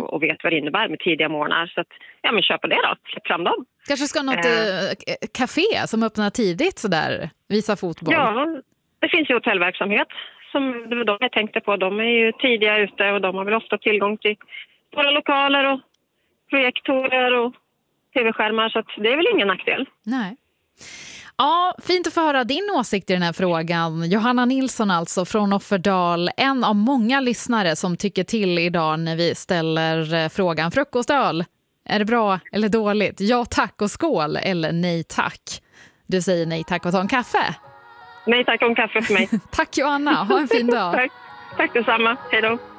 och vet vad det innebär med tidiga morgnar. Så att, ja, men köpa det då, släpp fram dem. Kanske ska något café som öppnar tidigt sådär, visa fotboll? Ja, det finns ju hotellverksamhet som de jag tänkte på. De är ju tidiga ute och de har väl ofta tillgång till våra lokaler och projektorer och tv-skärmar, så att det är väl ingen nackdel. Nej. Ja, fint att få höra din åsikt i den här frågan. Johanna Nilsson alltså från Offerdal, en av många lyssnare som tycker till idag när vi ställer frågan frukostöl. Är det bra eller dåligt? Ja tack och skål eller nej tack? Du säger nej tack och ta en kaffe. Nej tack och en kaffe för mig. Tack Johanna, ha en fin dag. Tack detsamma, hej då.